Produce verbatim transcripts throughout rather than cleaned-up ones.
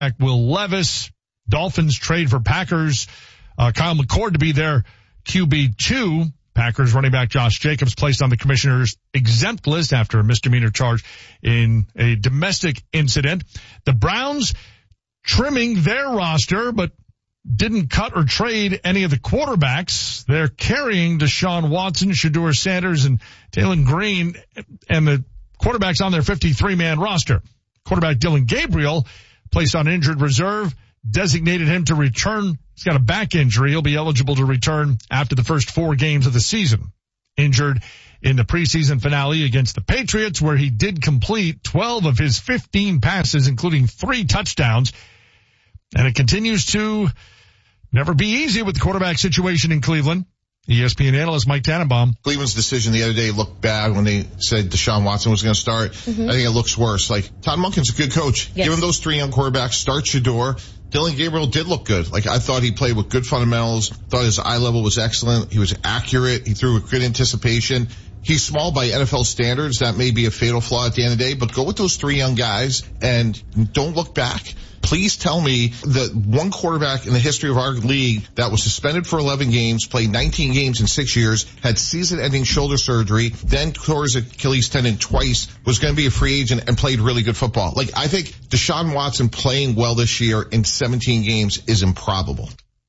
Will Levis. Dolphins trade for Packers uh, Kyle McCord to be their Q B two. Packers running back Josh Jacobs placed on the commissioner's exempt list after a misdemeanor charge in a domestic incident. The Browns trimming their roster, but didn't cut or trade any of the quarterbacks. They're carrying Deshaun Watson, Shedeur Sanders, and Jalen Green, and the quarterbacks on their fifty-three man roster. Quarterback Dylan Gabriel, placed on injured reserve, designated him to return. He's got a back injury. He'll be eligible to return after the first four games of the season. Injured in the preseason finale against the Patriots, where he did complete twelve of his fifteen passes, including three touchdowns. And it continues to never be easy with the quarterback situation in Cleveland. E S P N analyst Mike Tannenbaum. Cleveland's decision the other day looked bad when they said Deshaun Watson was going to start. Mm-hmm. I think it looks worse. Like, Todd Monken's a good coach. Yes. Give him those three young quarterbacks. Start Shedeur. Dylan Gabriel did look good. Like, I thought he played with good fundamentals. Thought his eye level was excellent. He was accurate. He threw with good anticipation. He's small by N F L standards. That may be a fatal flaw at the end of the day, but go with those three young guys and don't look back. Please tell me that one quarterback in the history of our league that was suspended for eleven games, played nineteen games in six years, had season-ending shoulder surgery, then tore his Achilles tendon twice, was going to be a free agent and played really good football. Like, I think Deshaun Watson playing well this year in seventeen games is improbable.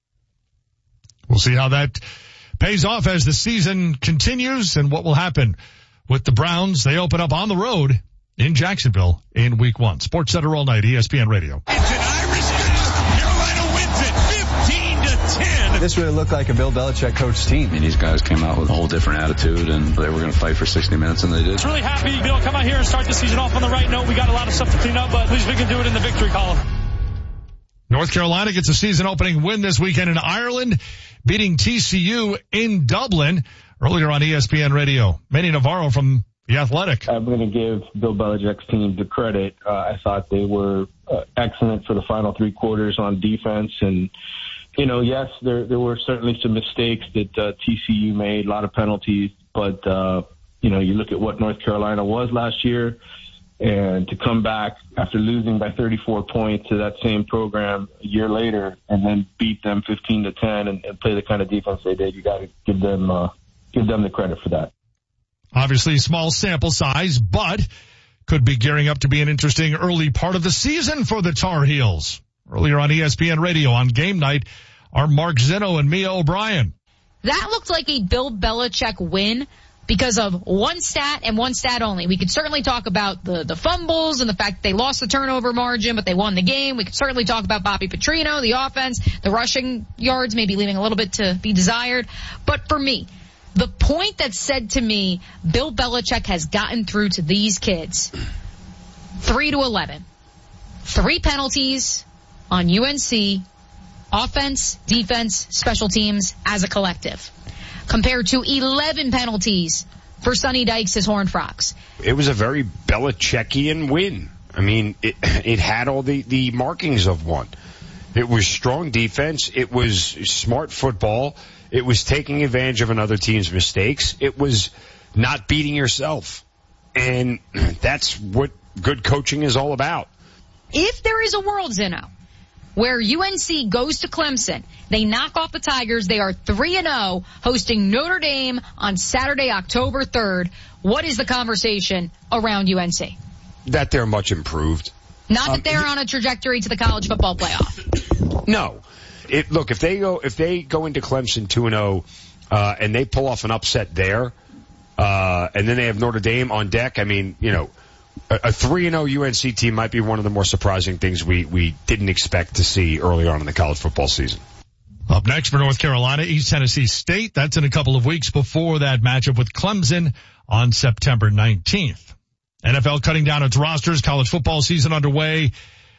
We'll see how that pays off as the season continues and what will happen with the Browns. They open up on the road in Jacksonville in week one. Sports Center all night, E S P N Radio. It's an Irish finish. Carolina wins it fifteen to ten. This really looked like a Bill Belichick coach team. I mean, these guys came out with a whole different attitude, and they were going to fight for sixty minutes, and they did. It's really happy to be able to come out here and start the season off on the right note. We got a lot of stuff to clean up, but at least we can do it in the victory column. North Carolina gets a season-opening win this weekend in Ireland, beating T C U in Dublin. Earlier on E S P N Radio, Manny Navarro from The Athletic. I'm going to give Bill Belichick's team the credit. Uh, I thought they were uh, excellent for the final three quarters on defense. And, you know, yes, there there were certainly some mistakes that uh, T C U made, a lot of penalties. But, uh, you know, you look at what North Carolina was last year, and to come back after losing by thirty-four points to that same program a year later and then beat them fifteen to ten and, and play the kind of defense they did, you got to give them uh, give them the credit for that. Obviously, small sample size, but could be gearing up to be an interesting early part of the season for the Tar Heels. Earlier on E S P N Radio on game night are Mark Zinno and Mia O'Brien. That looked like a Bill Belichick win because of one stat and one stat only. We could certainly talk about the, the fumbles and the fact that they lost the turnover margin, but they won the game. We could certainly talk about Bobby Petrino, the offense, the rushing yards, maybe leaving a little bit to be desired. But for me, the point that said to me, Bill Belichick has gotten through to these kids, three to eleven. Three penalties on U N C, offense, defense, special teams as a collective, compared to eleven penalties for Sonny Dykes' Horned Frogs. It was a very Belichickian win. I mean, it, it had all the, the markings of one. It was strong defense. It was smart football. It was taking advantage of another team's mistakes. It was not beating yourself. And that's what good coaching is all about. If there is a world, Zinno, where U N C goes to Clemson, they knock off the Tigers, they are three and oh, hosting Notre Dame on Saturday, October third, what is the conversation around U N C? That they're much improved. Not that um, they're on a trajectory to the college football playoff. No. It, look, if they go if they go into Clemson two and oh uh, and they pull off an upset there, uh, and then they have Notre Dame on deck, I mean, you know, a three and oh U N C team might be one of the more surprising things we, we didn't expect to see early on in the college football season. Up next for North Carolina, East Tennessee State. That's in a couple of weeks before that matchup with Clemson on September nineteenth. N F L cutting down its rosters, college football season underway.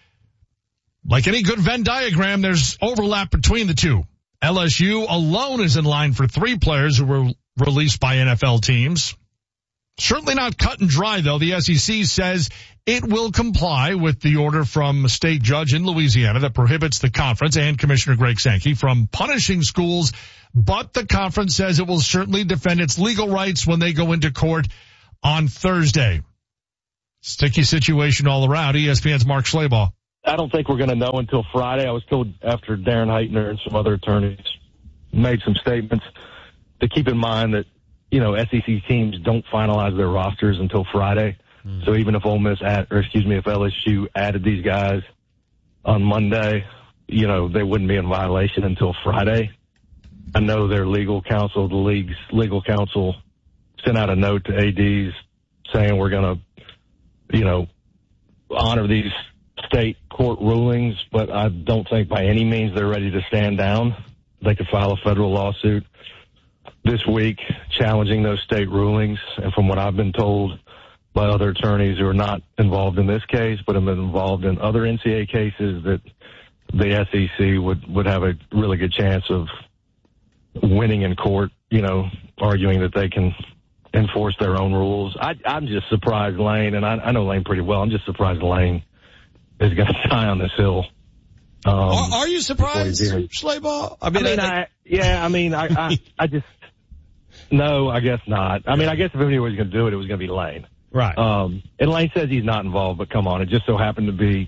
Like any good Venn diagram, there's overlap between the two. L S U alone is in line for three players who were released by N F L teams. Certainly not cut and dry, though. The S E C says it will comply with the order from a state judge in Louisiana that prohibits the conference and Commissioner Greg Sankey from punishing schools, but the conference says it will certainly defend its legal rights when they go into court on Thursday. Sticky situation all around. E S P N's Mark Schlabach. I don't think we're going to know until Friday. I was told after Darren Heitner and some other attorneys made some statements to keep in mind that, you know, S E C teams don't finalize their rosters until Friday. Mm. So even if Ole Miss, add, or excuse me, if L S U added these guys on Monday, you know, they wouldn't be in violation until Friday. I know their legal counsel, the league's legal counsel, sent out a note to A Ds saying we're going to, you know, honor these state court rulings, but I don't think by any means they're ready to stand down. They could file a federal lawsuit this week challenging those state rulings. And from what I've been told by other attorneys who are not involved in this case, but have been involved in other N C A A cases, that the S E C would, would have a really good chance of winning in court, you know, arguing that they can enforce their own rules. I, I'm just surprised Lane, and I, I know Lane pretty well, I'm just surprised Lane is going to die on this hill. Um, are, are you surprised, Schleybaugh? I mean, I mean I, I, yeah, I mean, I, I, I just, no, I guess not. I mean, I guess if anybody was going to do it, it was going to be Lane. Right. Um, and Lane says he's not involved, but come on, it just so happened to be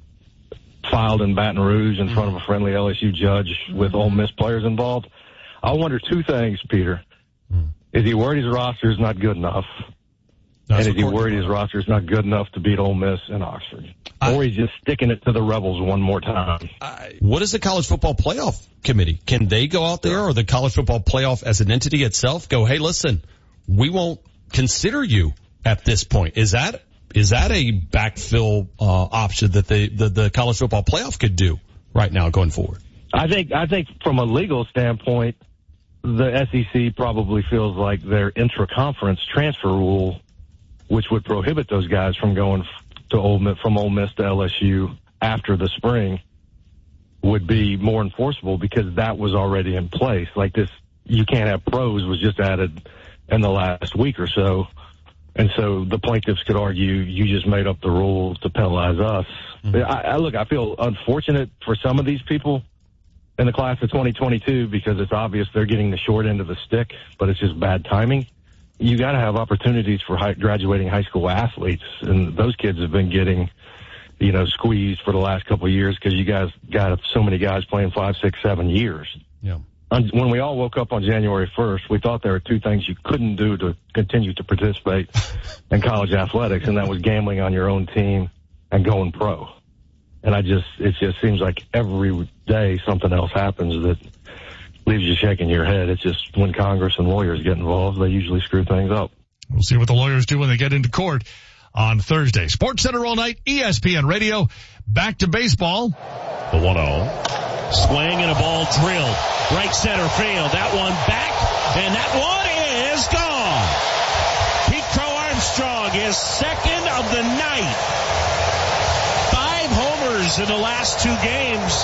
filed in Baton Rouge in front of a friendly L S U judge with Ole Miss players involved. I wonder two things, Peter. Mm. Is he worried his roster is not good enough? That's and is he worried his roster is not good enough to beat Ole Miss in Oxford? I, or he's just sticking it to the Rebels one more time? I, what is the College Football Playoff Committee? Can they go out there, or the College Football Playoff as an entity itself go, hey, listen, we won't consider you at this point? Is that is that a backfill uh, option that they, the, the College Football Playoff could do right now going forward? I think I think from a legal standpoint, the S E C probably feels like their intra-conference transfer rule, which would prohibit those guys from going to Ole Miss, from Ole Miss to L S U after the spring, would be more enforceable because that was already in place. Like this, you can't have pros was just added in the last week or so. And so the plaintiffs could argue you just made up the rules to penalize us. Mm-hmm. I, I look, I feel unfortunate for some of these people in the class of twenty twenty-two because it's obvious they're getting the short end of the stick, but it's just bad timing. You got to have opportunities for high, graduating high school athletes, and those kids have been getting, you know, squeezed for the last couple of years because you guys got so many guys playing five, six, seven years. Yeah. When we all woke up on January first, we thought there were two things you couldn't do to continue to participate in college athletics, and that was gambling on your own team and going pro. And I just, it just seems like every day something else happens that leaves you shaking your head. It's just when Congress and lawyers get involved, they usually screw things up. We'll see what the lawyers do when they get into court on Thursday. Sports Center all night, E S P N Radio. Back to baseball. The one oh. Swing and a ball drilled. Right center field. That one back, and that one is gone. Pete Crow Armstrong is second of the night. Five homers in the last two games.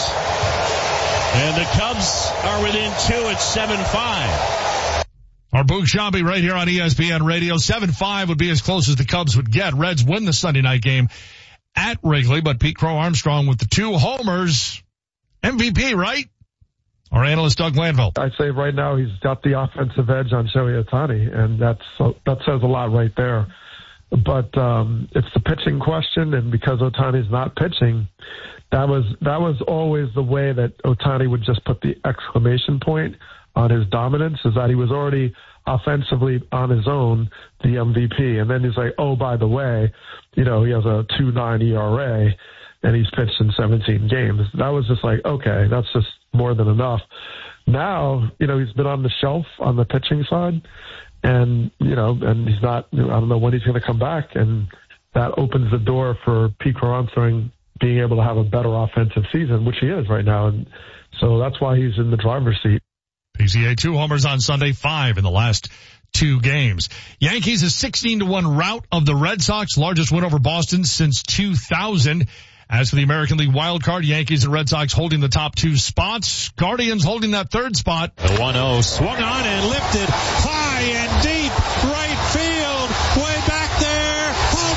And the Cubs are within two at seven five. Our Boog Sciambi right here on E S P N Radio. seven five would be as close as the Cubs would get. Reds win the Sunday night game at Wrigley, but Pete Crow Armstrong with the two homers. M V P, right? Our analyst, Doug Landville. I'd say right now he's got the offensive edge on Shohei Ohtani, and that's that says a lot right there. But um, it's the pitching question, and because Ohtani's not pitching, that was that was always the way that Ohtani would just put the exclamation point on his dominance, is that he was already offensively on his own the M V P, and then he's like, oh, by the way, you know, he has a two point nine E R A. And he's pitched in seventeen games. That was just like, okay, that's just more than enough. Now, you know, he's been on the shelf on the pitching side, and, you know, and he's not, I don't know when he's going to come back, and that opens the door for Pete Crow Armstrong being able to have a better offensive season, which he is right now. And so that's why he's in the driver's seat. P C A two homers on Sunday, five in the last two games. Yankees a sixteen to one rout of the Red Sox, largest win over Boston since two thousand. As for the American League wild card, Yankees and Red Sox holding the top two spots. Guardians holding that third spot. The one oh swung on and lifted high and deep right field. Way back there.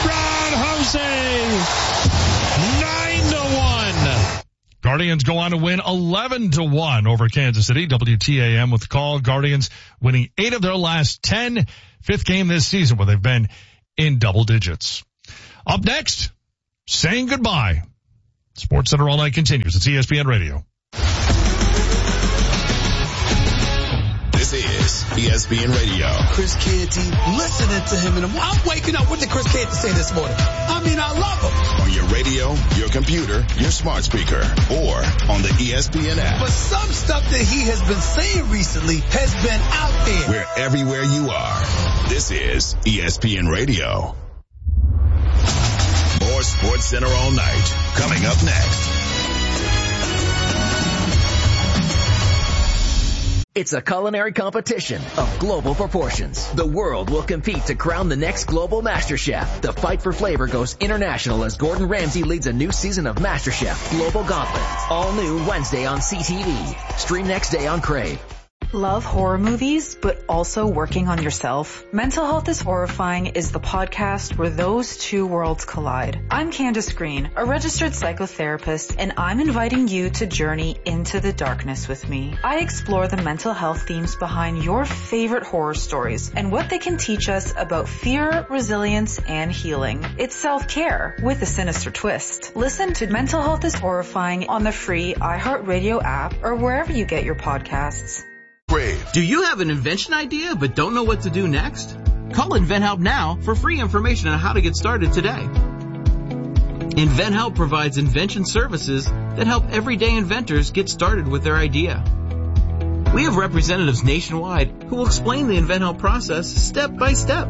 Home run, Jose. Nine to one. Guardians go on to win eleven to one over Kansas City. W T A M with the call. Guardians winning eight of their last ten. Fifth game this season where they've been in double digits. Up next, saying goodbye Sports Center All Night continues. It's E S P N Radio. This is E S P N Radio. Chris Canty, listening to him, and I'm, I'm waking up. What did Chris Canty say this morning? I mean, I love him. On your radio, your computer, your smart speaker, or on the E S P N app. But some stuff that he has been saying recently has been out there. We're everywhere you are. This is E S P N Radio. More Sports Center All Night. Coming up next. It's a culinary competition of global proportions. The world will compete to crown the next global master chef. The fight for flavor goes international as Gordon Ramsay leads a new season of MasterChef Global Gauntlet. All new Wednesday on C T V. Stream next day on Crave. Love horror movies, but also working on yourself? Mental Health is Horrifying is the podcast where those two worlds collide. I'm Candace Green, a registered psychotherapist, and I'm inviting you to journey into the darkness with me. I explore the mental health themes behind your favorite horror stories and what they can teach us about fear, resilience, and healing. It's self-care with a sinister twist. Listen to Mental Health is Horrifying on the free iHeartRadio app or wherever you get your podcasts. Do you have an invention idea but don't know what to do next? Call InventHelp now for free information on how to get started today. InventHelp provides invention services that help everyday inventors get started with their idea. We have representatives nationwide who will explain the InventHelp process step by step.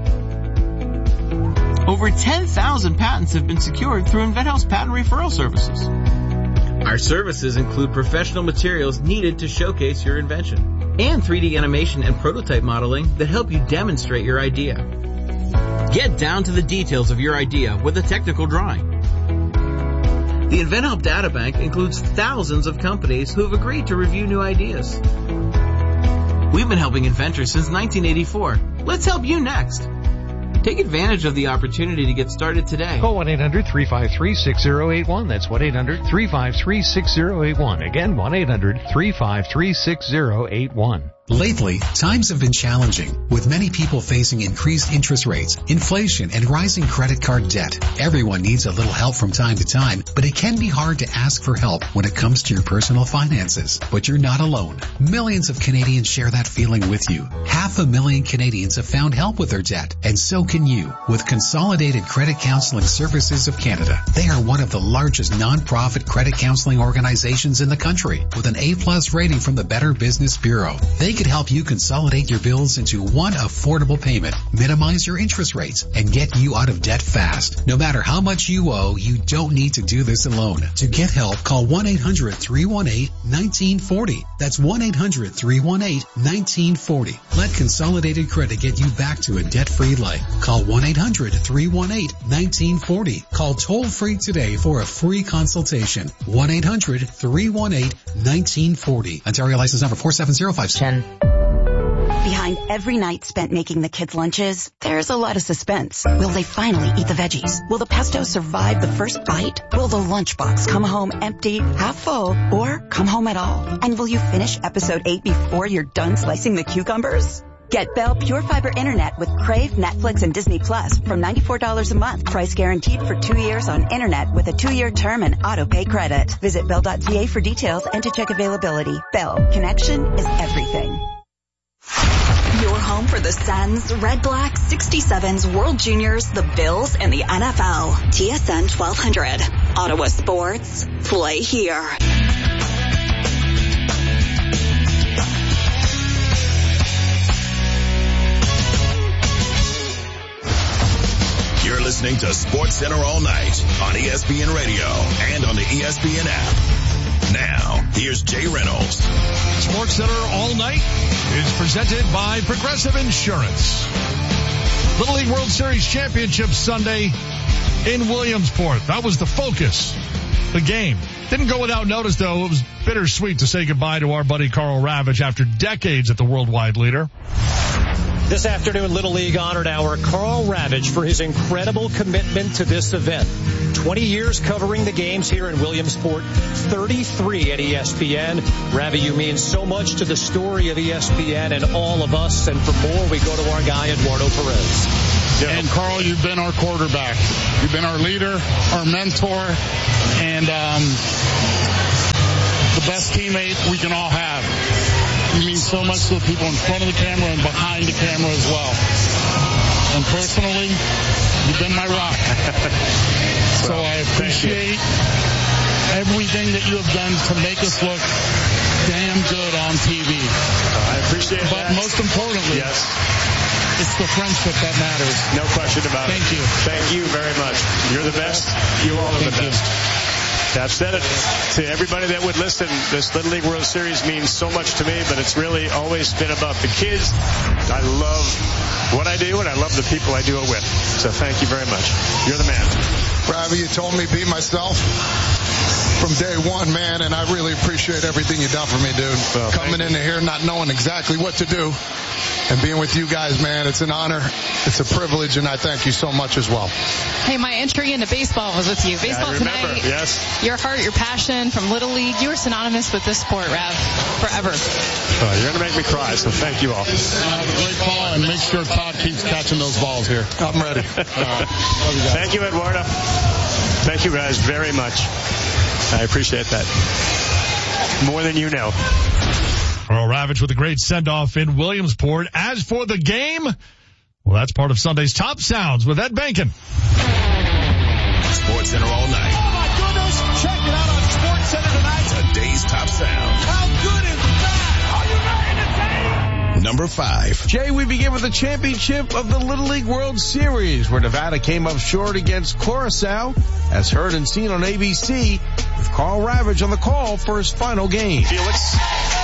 Over ten thousand patents have been secured through InventHelp's patent referral services. Our services include professional materials needed to showcase your invention and three D animation and prototype modeling that help you demonstrate your idea. Get down to the details of your idea with a technical drawing. The InventHelp Databank includes thousands of companies who have agreed to review new ideas. We've been helping inventors since nineteen eighty-four. Let's help you next. Take advantage of the opportunity to get started today. Call one eight hundred three five three six zero eight one. That's one eight hundred three five three six zero eight one. Again, one eight hundred three five three six zero eight one. Lately, times have been challenging, with many people facing increased interest rates, inflation, and rising credit card debt. Everyone needs a little help from time to time, but it can be hard to ask for help when it comes to your personal finances. But you're not alone. Millions of Canadians share that feeling with you. Half a million Canadians have found help with their debt, and so can you, with Consolidated Credit Counseling Services of Canada. They are one of the largest non-profit credit counseling organizations in the country, with an A-plus rating from the Better Business Bureau. They could help you consolidate your bills into one affordable payment, minimize your interest rates, and get you out of debt fast. No matter how much you owe, you don't need to do this alone. To get help, call one eight hundred three one eight one nine four zero. That's one eight hundred three one eight one nine four zero. Let Consolidated Credit get you back to a debt-free life. Call one eight hundred three one eight one nine four zero. Call toll-free today for a free consultation. one eight hundred three one eight one nine four zero. Ontario license number four seven zero five seven. Behind every night spent making the kids' lunches, there's a lot of suspense. Will they finally eat the veggies? Will the pesto survive the first bite? Will the lunchbox come home empty, half full, or come home at all? And will you finish episode eight before you're done slicing the cucumbers? Get Bell Pure Fiber Internet with Crave, Netflix, and Disney Plus from ninety-four dollars a month. Price guaranteed for two years on internet with a two-year term and auto-pay credit. Visit bell dot c a for details and to check availability. Bell. Connection is everything. Your home for the Sens, Red Black, sixty-sevens, World Juniors, the Bills, and the N F L. T S N twelve hundred. Ottawa Sports. Play here. You're listening to Sports Center All Night on E S P N Radio and on the E S P N app. Now, here's Jay Reynolds. Sports Center All Night is presented by Progressive Insurance. Little League World Series Championship Sunday in Williamsport. That was the focus, the game. Didn't go without notice, though. It was bittersweet to say goodbye to our buddy Karl Ravech after decades at the worldwide leader. This afternoon, Little League honored our Karl Ravech for his incredible commitment to this event. twenty years covering the games here in Williamsport, thirty-three at E S P N. Ravi, you mean so much to the story of E S P N and all of us. And for more, we go to our guy, Eduardo Perez. And Carl, you've been our quarterback. You've been our leader, our mentor, and um, the best teammate we can all have. You mean so much to the people in front of the camera and behind the camera as well. And personally, you've been my rock. So I appreciate everything that you have done to make us look damn good on T V. I appreciate but that. But most importantly, yes, it's the friendship that matters. No question about Thank it. Thank you. Thank you very much. You're the best. You all are Thank the you. best. I've said it to everybody that would listen. This Little League World Series means so much to me, but it's really always been about the kids. I love what I do, and I love the people I do it with. So thank you very much. You're the man. Ravi, you told me be myself from day one, man, and I really appreciate everything you've done for me, dude. Well, Coming into here not knowing exactly what to do and being with you guys, man, it's an honor. It's a privilege, and I thank you so much as well. Hey, my entry into baseball was with you. Baseball I remember, tonight. Yes. Your heart, your passion from Little League. You are synonymous with this sport, Rav, forever. Oh, you're going to make me cry, so thank you all. Have a great call, and make sure Todd keeps catching those balls here. I'm ready. All right. Love you guys. Thank you, Eduardo. Thank you guys very much. I appreciate that. More than you know. Earl Ravitch with a great send-off in Williamsport. As for the game, well, that's part of Sunday's Top Sounds with Ed Bankin. Sports Center all night. Oh, my goodness. Check it out on Sports Center tonight. Today's Top Sounds. How good is that? Are you ready to take? Number five. Jay, we begin with the championship of the Little League World Series, where Nevada came up short against Curacao, as heard and seen on A B C, with Carl Ravitch on the call for his final game. Felix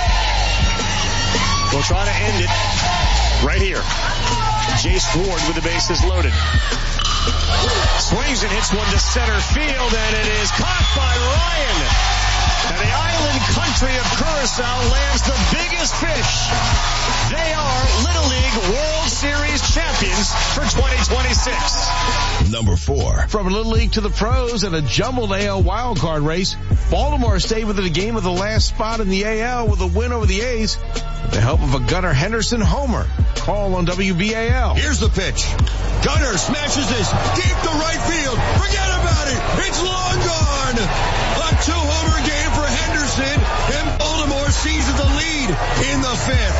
will try to end it right here. Jace Ward with the bases loaded. Swings and hits one to center field, and it is caught by Ryan. And the island country of Curacao lands the biggest fish. They are Little League World Series champions for twenty twenty-six. Number four. From Little League to the pros and a jumbled A L wildcard race, Baltimore stayed within a game of the last spot in the A L with a win over the A's with the help of a Gunnar Henderson homer. Call on W B A L. Here's the pitch. Gunnar smashes this deep to right field. Forget about it. It's long gone. A two-homer game for Henderson, and Baltimore seizes the lead in the fifth.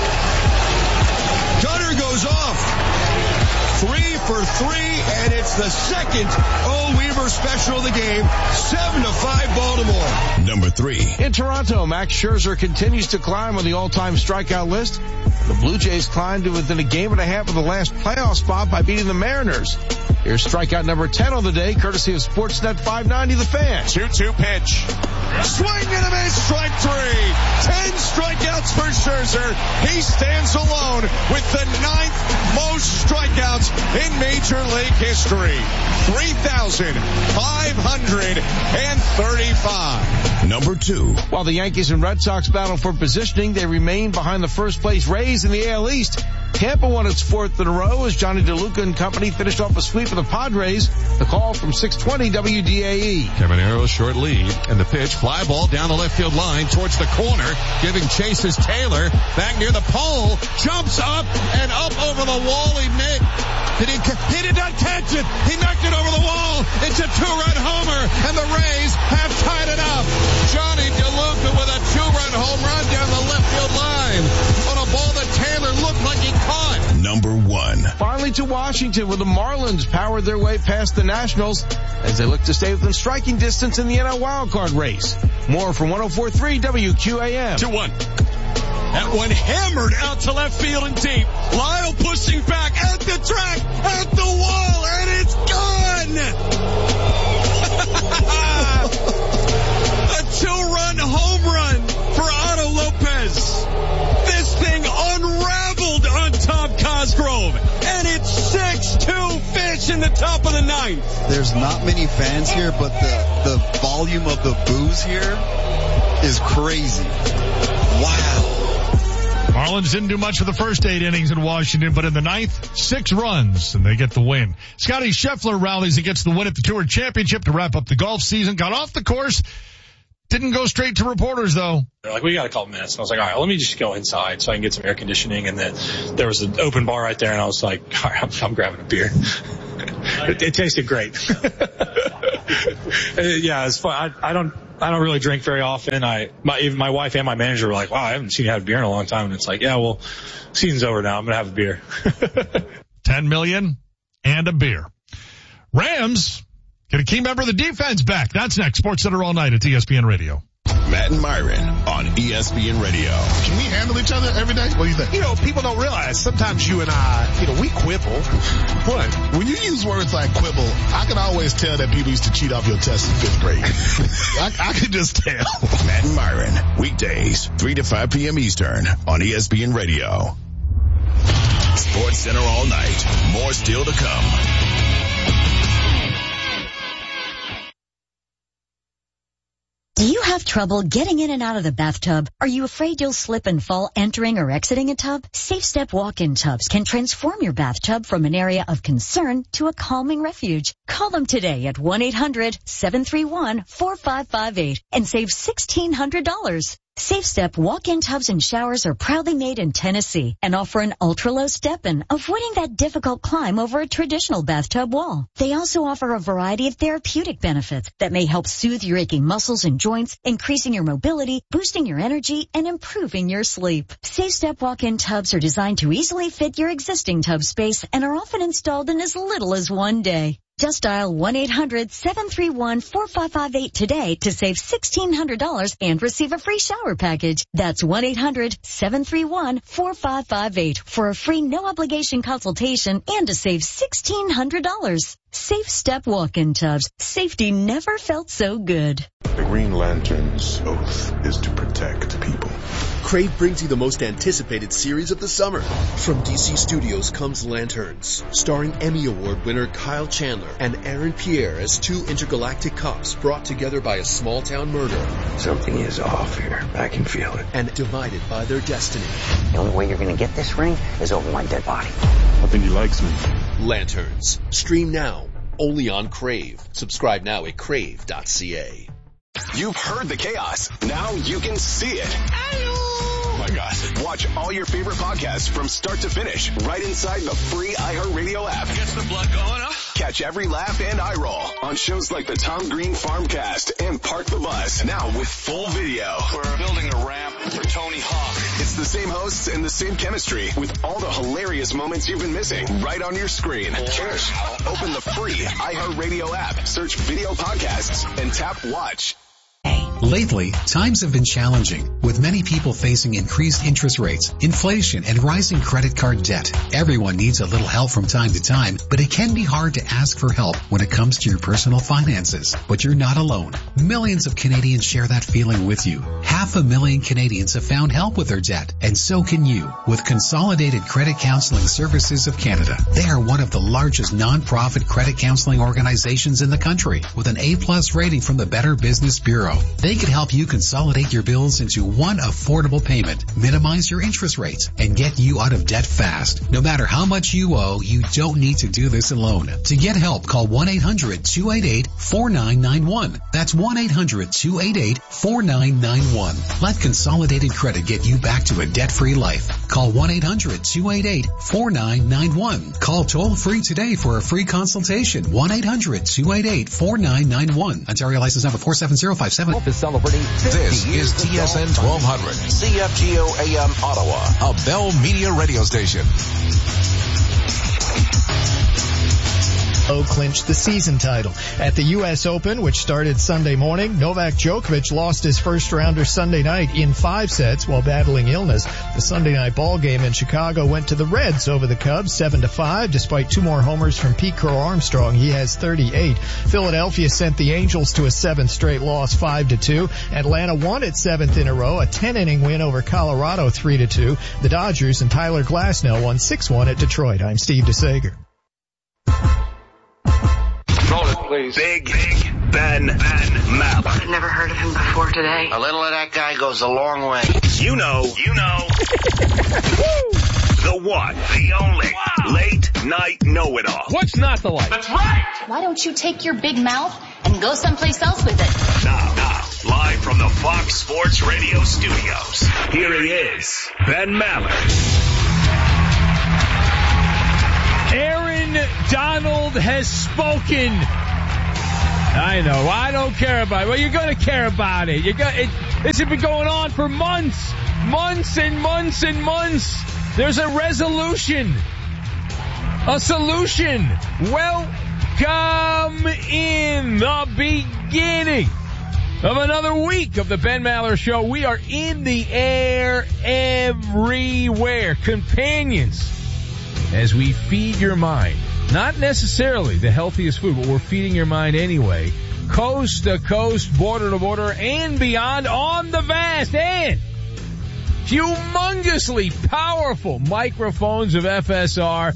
Gunnar goes off. Three for three, and it's the second O. Weaver special of the game. Seven to five Baltimore. Number three. In Toronto, Max Scherzer continues to climb on the all-time strikeout list. The Blue Jays climbed to within a game and a half of the last playoff spot by beating the Mariners. Here's strikeout number ten on the day, courtesy of Sportsnet five ninety The Fan. two two pitch. Swing and a miss, strike three. Ten strikeouts for Scherzer. He stands alone with the ninth most strikeouts in Major League history. three thousand five hundred thirty-five. Number two. While the Yankees and Red Sox battle for positioning, they remain behind the first place Rays in the A L East. Tampa won its fourth in a row as Johnny DeLuca and company finished off a sweep of the Padres. The call from six twenty W D A E. Caminero short lead, and the pitch, fly ball down the left field line towards the corner, giving chase is Taylor, back near the pole, jumps up and up over the wall. He made, did he, he did not catch it. He knocked it over the wall. It's a two-run homer, and the Rays have tied it up. Johnny DeLuca with a two-run home run down the left field line on a ball that Taylor looked like he caught. Number one. Finally to Washington, where the Marlins powered their way past the Nationals as they look to stay within striking distance in the N L wildcard race. More from one oh four point three W Q A M. two one. That one hammered out to left field and deep. Lyle pushing back at the track, at the wall, and it's gone! A two-run home run for Otto Lopez. This thing unraveled on Tom Cosgrove, and it's six two Fish in the top of the ninth. There's not many fans here, but the, the volume of the boos here is crazy. Wow. Marlins didn't do much for the first eight innings in Washington, but in the ninth, six runs, and they get the win. Scotty Scheffler rallies and gets the win at the Tour Championship to wrap up the golf season. Got off the course, Didn't go straight to reporters, though. They're like, we got a couple minutes. And I was like, all right, let me just go inside so I can get some air conditioning. And then there was an open bar right there, and I was like, all right, I'm, I'm grabbing a beer. it, it tasted great. Yeah, it's fun. I, I don't I don't really drink very often. I my even my wife and my manager were like, wow, I haven't seen you have a beer in a long time. And it's like, yeah, well, season's over now. I'm going to have a beer. ten million and a beer. Rams get a key member of the defense back. That's next. Sports Center all night at E S P N Radio. Matt and Myron on E S P N Radio. Can we handle each other every day? What do you think? You know, people don't realize sometimes you and I, you know, we quibble. What? When you use words like quibble, I can always tell that people used to cheat off your test in fifth grade. I, I can just tell. Matt and Myron, weekdays, three to five p.m. Eastern on E S P N Radio. Sports Center all night. More still to come. Do you have trouble getting in and out of the bathtub? Are you afraid you'll slip and fall entering or exiting a tub? Safe Step walk-in tubs can transform your bathtub from an area of concern to a calming refuge. Call them today at one eight hundred seven three one four five five eight and save sixteen hundred dollars. Safe Step walk-in tubs and showers are proudly made in Tennessee and offer an ultra-low step-in, avoiding that difficult climb over a traditional bathtub wall. They also offer a variety of therapeutic benefits that may help soothe your aching muscles and joints, increasing your mobility, boosting your energy, and improving your sleep. Safe Step walk-in tubs are designed to easily fit your existing tub space and are often installed in as little as one day. Just dial one eight hundred seven three one four five five eight today to save sixteen hundred dollars and receive a free shower package. That's one eight hundred seven three one four five five eight for a free no-obligation consultation and to save sixteen hundred dollars. Safe Step walk-in tubs. Safety never felt so good. The Green Lantern's oath is to protect people. Crave brings you the most anticipated series of the summer. From D C Studios comes Lanterns, starring Emmy Award winner Kyle Chandler and Aaron Pierre as two intergalactic cops brought together by a small-town murder. Something is off here. I can feel it. And divided by their destiny. The only way you're going to get this ring is over my dead body. I think he likes me. Lanterns. Stream now. Only on Crave. Subscribe now at crave dot c a. You've heard the chaos. Now you can see it. Oh my God. Watch all your favorite podcasts from start to finish right inside the free iHeartRadio app. Gets the blood going, huh? Catch every laugh and eye roll on shows like the Tom Green Farmcast and Park the Bus. Now with full video. We're building a ramp for Tony Hawk. It's the same hosts and the same chemistry with all the hilarious moments you've been missing right on your screen. Cheers. Open the free iHeartRadio app, search video podcasts, and tap watch. Lately, times have been challenging, with many people facing increased interest rates, inflation, and rising credit card debt. Everyone needs a little help from time to time, but it can be hard to ask for help when it comes to your personal finances. But you're not alone. Millions of Canadians share that feeling with you. Half a million Canadians have found help with their debt, and so can you with Consolidated Credit Counseling Services of Canada. They are one of the largest non-profit credit counseling organizations in the country, with an A-plus rating from the Better Business Bureau. They can help you consolidate your bills into one affordable payment, minimize your interest rates, and get you out of debt fast. No matter how much you owe, you don't need to do this alone. To get help, call one eight hundred two eight eight four nine nine one. That's one eight hundred two eight eight four nine nine one. Let Consolidated Credit get you back to a debt-free life. Call one eight hundred two eight eight four nine nine one. Call toll-free today for a free consultation. one eight hundred two eight eight four nine nine one. Ontario license number four seven zero five seven. Celebrating this is T S N twelve hundred, C F G O A M Ottawa, a Bell Media radio station. Clinched the season title. At the U S Open, which started Sunday morning, Novak Djokovic lost his first rounder Sunday night in five sets while battling illness. The Sunday night ball game in Chicago went to the Reds over the Cubs seven to five. Despite two more homers from Pete Crow Armstrong, he has thirty-eight. Philadelphia sent the Angels to a seventh straight loss five to two. Atlanta won its seventh in a row, a ten inning win over Colorado three to two. The Dodgers and Tyler Glasnow won six one at Detroit. I'm Steve DeSager. Roll it, please. Big, Big Ben, Ben Maller. I've never heard of him before today. A little of that guy goes a long way. You know, you know. The one, the only, wow. Late night know-it-all. What's not the light? That's right. Why don't you take your big mouth and go someplace else with it? Now, now, Live from the Fox Sports Radio studios, here he is, Ben Maller. Aaron Donald has spoken. I know. I don't care about it. Well, you're going to care about it. You got it. This has been going on for months, months and months and months. There's a resolution, a solution. Welcome in the beginning of another week of the Ben Maller Show. We are in the air everywhere, companions, as we feed your mind. Not necessarily the healthiest food, but we're feeding your mind anyway. Coast to coast, border to border, and beyond on the vast and humongously powerful microphones of F S R,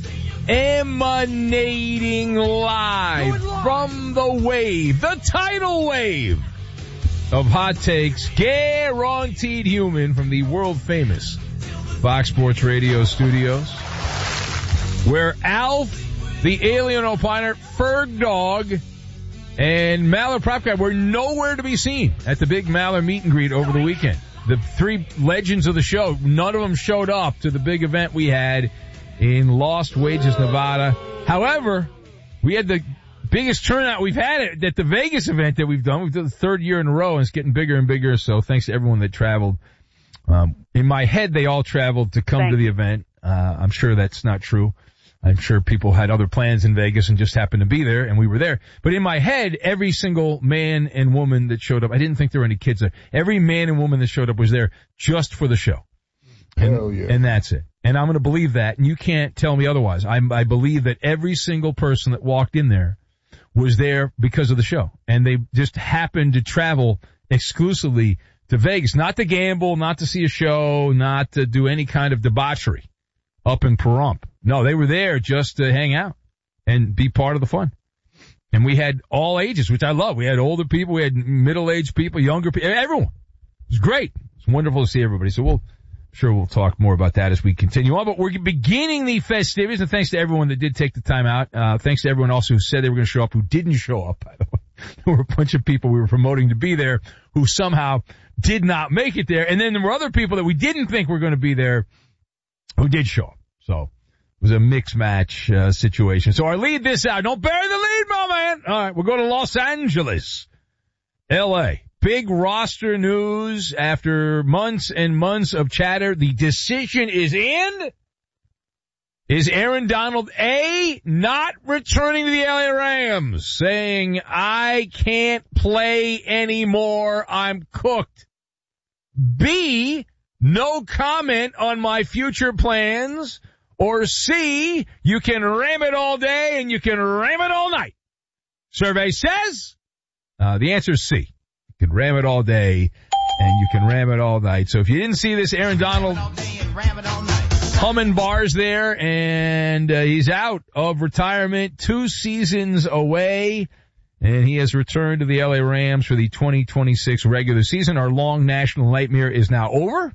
emanating live from the wave, the tidal wave of hot takes, guaranteed human, from the world famous Fox Sports Radio studios, where Alf, the alien opiner, Ferg Dog, and Maller Prop Guy were nowhere to be seen at the big Maller meet and greet over the weekend. The three legends of the show, none of them showed up to the big event we had in Lost Wages, Nevada. However, we had the biggest turnout we've had at, at the Vegas event that we've done. We've done the third year in a row, and it's getting bigger and bigger, so thanks to everyone that traveled. Um, in my head, they all traveled to come Thanks. to the event. Uh, I'm sure that's not true. I'm sure people had other plans in Vegas and just happened to be there, and we were there. But in my head, every single man and woman that showed up, I didn't think there were any kids there. Every man and woman that showed up was there just for the show. And, Hell yeah. And that's it. And I'm going to believe that, and you can't tell me otherwise. I, I believe that every single person that walked in there was there because of the show. And they just happened to travel exclusively to Vegas, not to gamble, not to see a show, not to do any kind of debauchery up in Pahrump. No, they were there just to hang out and be part of the fun. And we had all ages, which I love. We had older people, we had middle-aged people, younger people, everyone. It was great. It's wonderful to see everybody. So we'll, I'm sure we'll talk more about that as we continue on. But we're beginning the festivities, and thanks to everyone that did take the time out. Uh, thanks to everyone else who said they were going to show up, who didn't show up, by the way. There were a bunch of people we were promoting to be there who somehow did not make it there. And then there were other people that we didn't think were going to be there who did show up. So it was a mix match uh, situation. So our lead this out. Don't bury the lead, my man. All right, we'll go to Los Angeles, L A. Big roster news after months and months of chatter. The decision is in. Is Aaron Donald, A, not returning to the L A Rams, saying, I can't play anymore, I'm cooked. B, no comment on my future plans. Or C, you can ram it all day and you can ram it all night. Survey says, uh, the answer is C. You can ram it all day and you can ram it all night. So if you didn't see this, Aaron Donald humming bars there, and uh, he's out of retirement, two seasons away, and he has returned to the L A Rams for the twenty twenty-six regular season. Our long national nightmare is now over.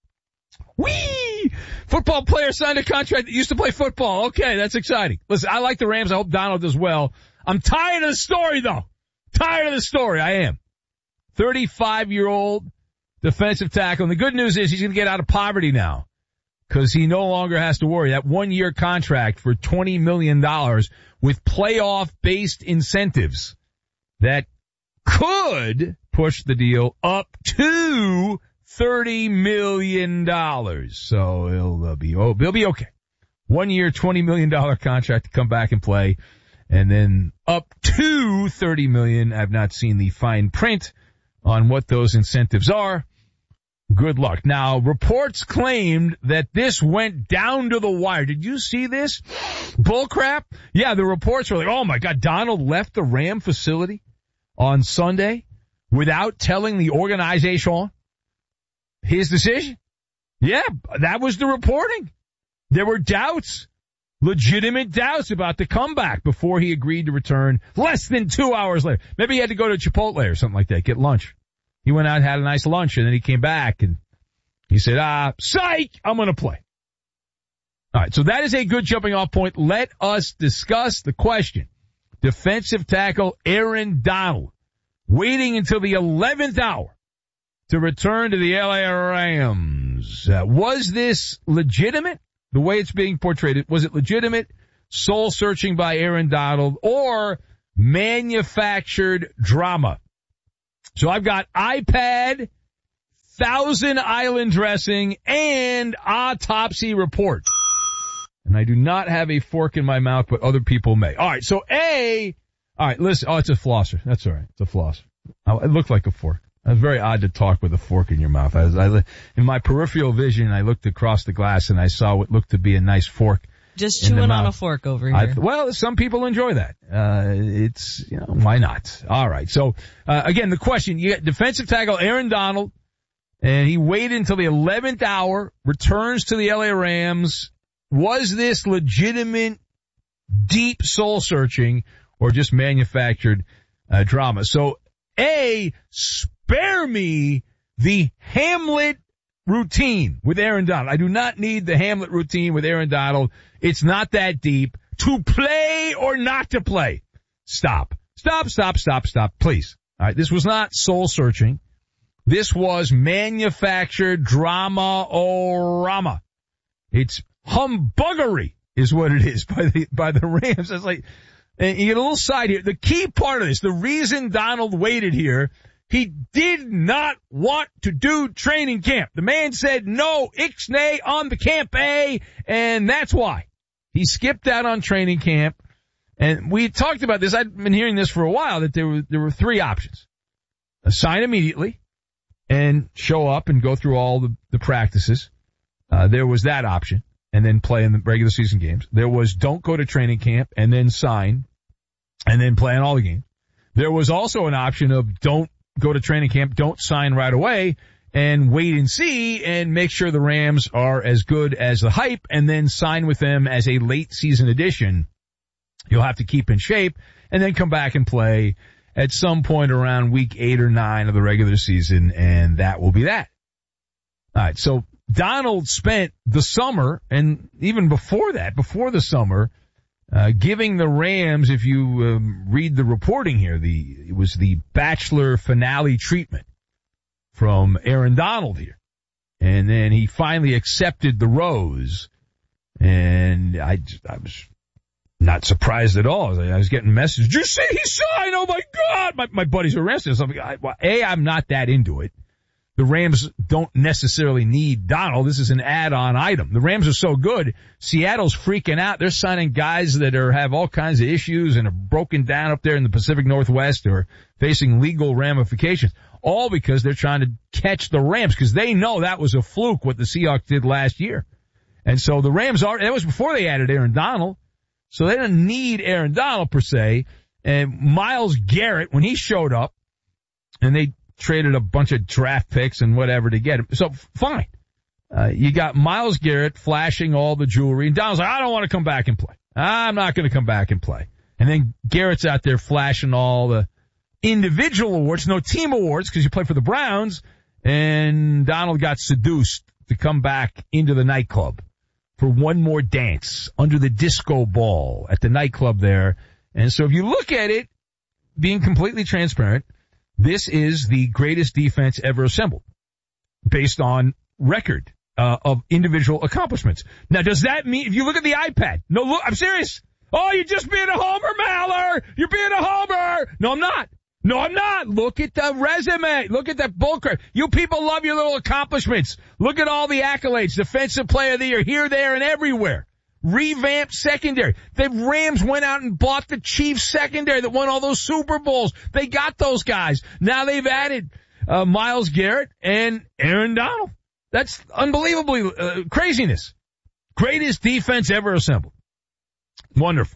Whee! Football player signed a contract that used to play football. Okay, that's exciting. Listen, I like the Rams. I hope Donald does well. I'm tired of the story, though. Tired of the story. I am. thirty-five-year-old defensive tackle. And the good news is he's going to get out of poverty now, because he no longer has to worry. That one-year contract for twenty million dollars with playoff-based incentives that could push the deal up to thirty million dollars. So he'll uh, be, oh, he'll be okay. One year, twenty million dollars contract to come back and play, and then up to thirty million dollars. I've not seen the fine print on what those incentives are. Good luck. Now, reports claimed that this went down to the wire. Did you see this? Bullcrap? Yeah, the reports were like, oh my God, Donald left the Ram facility on Sunday without telling the organization his decision. Yeah, that was the reporting. There were doubts, legitimate doubts about the comeback before he agreed to return less than two hours later. Maybe he had to go to Chipotle or something like that, get lunch. He went out and had a nice lunch, and then he came back, and he said, ah, psych, I'm going to play. All right, so that is a good jumping off point. Let us discuss the question. Defensive tackle Aaron Donald waiting until the eleventh hour to return to the L A Rams. Uh, was this legitimate, the way it's being portrayed? Was it legitimate soul-searching by Aaron Donald or manufactured drama? So I've got iPad, Thousand Island dressing, and autopsy report. And I do not have a fork in my mouth, but other people may. All right, so A, all right, listen. Oh, it's a flosser. That's all right. It's a flosser. Oh, it looked like a fork. It was very odd to talk with a fork in your mouth. I was, I, in my peripheral vision, I looked across the glass and I saw what looked to be a nice fork. Just chewing on a fork over here. I, well, some people enjoy that. Uh, it's, you know, why not? All right. So, uh, again, the question, you got defensive tackle Aaron Donald, and he waited until the eleventh hour, returns to the L A Rams. Was this legitimate, deep soul searching or just manufactured uh, drama? So, A, spare me the Hamlet routine with Aaron Donald. I do not need the Hamlet routine with Aaron Donald. It's not that deep. To play or not to play. Stop. Stop, stop, stop, stop, please. All right, this was not soul searching. This was manufactured drama-o-rama. It's humbuggery is what it is by the by the Rams. It's like, and you get a little side here. The key part of this, the reason Donald waited here, he did not want to do training camp. The man said no, ixnay on the camp A, and that's why. He skipped out on training camp. And we talked about this. I've been hearing this for a while, that there were, there were three options. Sign immediately and show up and go through all the, the practices. Uh, there was that option, and then play in the regular season games. There was don't go to training camp and then sign and then play in all the games. There was also an option of don't go to training camp, don't sign right away, and wait and see and make sure the Rams are as good as the hype and then sign with them as a late season addition. You'll have to keep in shape and then come back and play at some point around week eight or nine of the regular season, and that will be that. All right, so Donald spent the summer, and even before that, before the summer, uh, giving the Rams, if you um, read the reporting here, the it was the Bachelor finale treatment from Aaron Donald here. And then he finally accepted the rose, and I, I was not surprised at all. I was getting messages. Did you see he signed? Oh, my God. My, my buddies are arrested. So I, well, A, I'm not that into it. The Rams don't necessarily need Donald. This is an add-on item. The Rams are so good. Seattle's freaking out. They're signing guys that are have all kinds of issues and are broken down up there in the Pacific Northwest or facing legal ramifications, all because they're trying to catch the Rams because they know that was a fluke what the Seahawks did last year. And so the Rams are, that was before they added Aaron Donald. So they don't need Aaron Donald per se. And Myles Garrett, when he showed up, and they traded a bunch of draft picks and whatever to get him. So fine. Uh, you got Myles Garrett flashing all the jewelry. And Donald's like, I don't want to come back and play. I'm not going to come back and play. And then Garrett's out there flashing all the individual awards, no team awards because you play for the Browns. And Donald got seduced to come back into the nightclub for one more dance under the disco ball at the nightclub there. And so if you look at it, being completely transparent, this is the greatest defense ever assembled based on record uh, of individual accomplishments. Now, does that mean, if you look at the iPad, no, look, I'm serious. Oh, you're just being a homer, Maller. You're being a homer. No, I'm not. No, I'm not. Look at the resume. Look at that bullcrap. You people love your little accomplishments. Look at all the accolades. Defensive player of the year here, there, and everywhere. Revamped secondary. The Rams went out and bought the Chiefs secondary that won all those Super Bowls. They got those guys. Now they've added uh, Myles Garrett and Aaron Donald. That's unbelievably uh, craziness. Greatest defense ever assembled. Wonderful.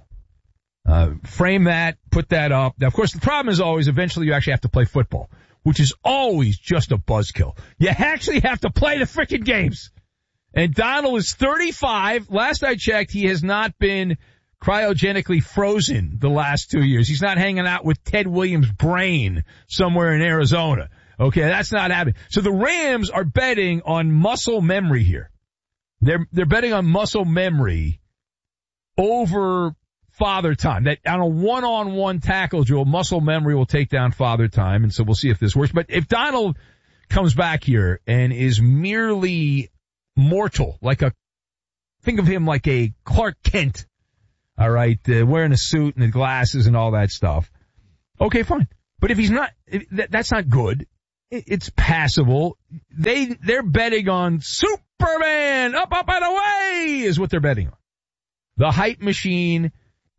Uh, frame that, put that up. Now, of course, the problem is always eventually you actually have to play football, which is always just a buzzkill. You actually have to play the freaking games. And Donald is thirty-five. Last I checked, he has not been cryogenically frozen the last two years. He's not hanging out with Ted Williams' brain somewhere in Arizona. Okay, that's not happening. So the Rams are betting on muscle memory here. They're, they're betting on muscle memory over Father Time. That on a one-on-one tackle, Joel, muscle memory will take down Father Time, and so we'll see if this works. But if Donald comes back here and is merely mortal, like a, think of him like a Clark Kent, all right, uh, wearing a suit and the glasses and all that stuff, okay, fine. But if he's not, if, that, that's not good. It, it's passable. They, they're betting on Superman, up, up, and away is what they're betting on. The hype machine,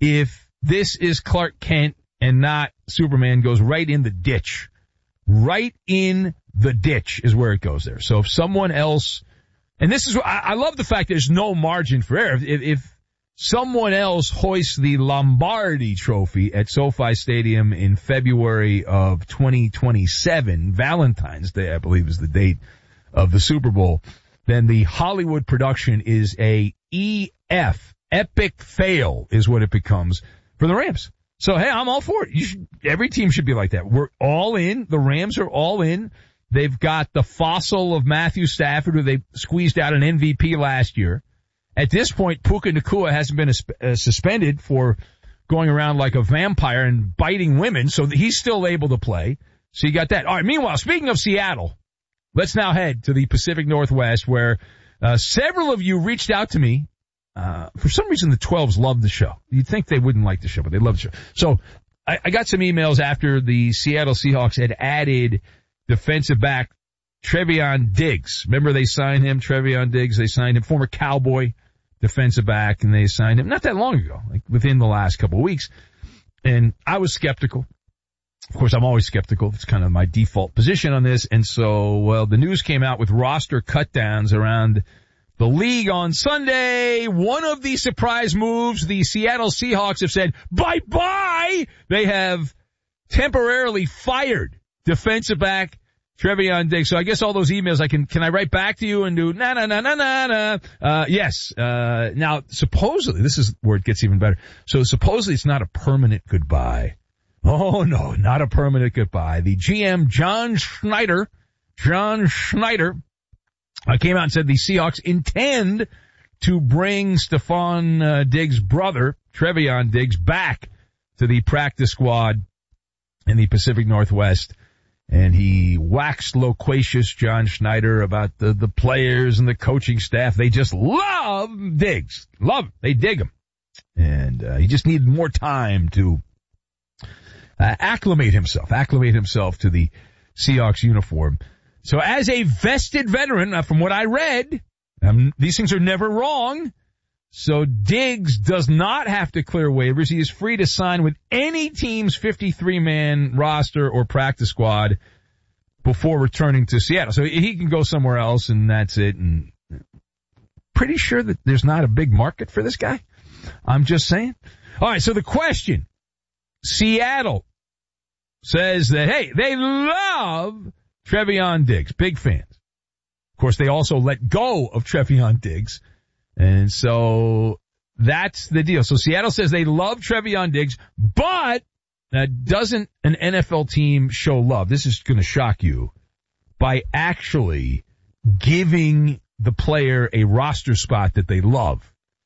if this is Clark Kent and not Superman, goes right in the ditch. Right in the ditch is where it goes there. So if someone else, and this is, I, I love the fact there's no margin for error. If, if someone else hoists the Lombardi Trophy at SoFi Stadium in February of twenty twenty-seven, Valentine's Day, I believe, is the date of the Super Bowl, then the Hollywood production is a E F, epic fail is what it becomes for the Rams. So, hey, I'm all for it. You should, every team should be like that. We're all in. The Rams are all in. They've got the fossil of Matthew Stafford, who they squeezed out an M V P last year. At this point, Puka Nacua hasn't been uh, suspended for going around like a vampire and biting women, so he's still able to play. So you got that. All right, meanwhile, speaking of Seattle, let's now head to the Pacific Northwest, where uh, several of you reached out to me. Uh, for some reason, the twelves love the show. You'd think they wouldn't like the show, but they love the show. So I, I got some emails after the Seattle Seahawks had added defensive back Trevon Diggs. Remember they signed him, Trevon Diggs. They signed him, former Cowboy defensive back, and they signed him not that long ago, like within the last couple of weeks. And I was skeptical. Of course, I'm always skeptical. It's kind of my default position on this. And so, well, the news came out with roster cutdowns around the league on Sunday. One of the surprise moves, the Seattle Seahawks have said, bye-bye. They have temporarily fired defensive back Trevon Diggs. So I guess all those emails I can, can I write back to you and do na na na na na na? Uh, yes. Uh, now supposedly, this is where it gets even better. So supposedly it's not a permanent goodbye. Oh no, not a permanent goodbye. The G M, John Schneider, John Schneider, uh, came out and said the Seahawks intend to bring Stephon uh, Diggs' brother, Trevon Diggs, back to the practice squad in the Pacific Northwest. And he waxed loquacious, John Schneider, about the, the players and the coaching staff. They just love Diggs. Love him. They dig him. And uh, he just needed more time to uh, acclimate himself, acclimate himself to the Seahawks uniform. So as a vested veteran, uh, from what I read, um, these things are never wrong. So Diggs does not have to clear waivers. He is free to sign with any team's fifty-three man roster or practice squad before returning to Seattle. So he can go somewhere else, and that's it. And pretty sure that there's not a big market for this guy. I'm just saying. All right, so the question, Seattle says that, hey, they love Trevon Diggs. Big fans. Of course, they also let go of Trevon Diggs. And so that's the deal. So Seattle says they love Trevon Diggs, but uh, doesn't an N F L team show love? This is going to shock you by actually giving the player a roster spot that they love.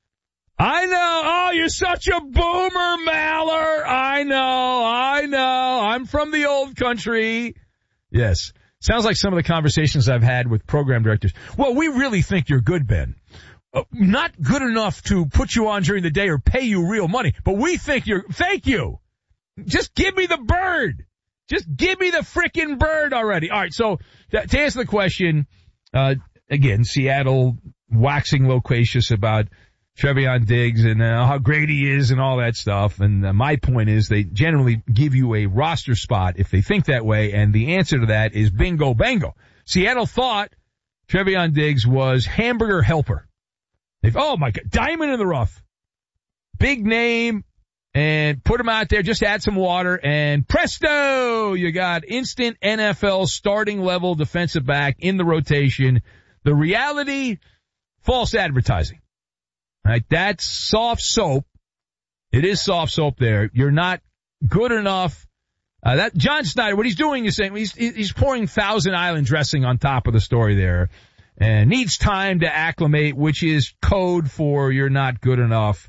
I know. Oh, you're such a boomer, Maller. I know. I know. I'm from the old country. Yes. Sounds like some of the conversations I've had with program directors. Well, we really think you're good, Ben. Uh, not good enough to put you on during the day or pay you real money, but we think you're, thank you. Just give me the bird. Just give me the frickin' bird already. All right. So to, to answer the question, uh, again, Seattle waxing loquacious about Trevon Diggs and uh, how great he is and all that stuff. And uh, my point is they generally give you a roster spot if they think that way. And the answer to that is bingo bango. Seattle thought Trevon Diggs was hamburger helper. They've, oh my God, diamond in the rough. Big name, and put him out there, just add some water, and presto, you got instant N F L starting level defensive back in the rotation. The reality, false advertising. All right, that's soft soap. It is soft soap there. You're not good enough. Uh, that John Schneider, what he's doing is saying he's, he's pouring Thousand Island dressing on top of the story there. And needs time to acclimate, which is code for you're not good enough.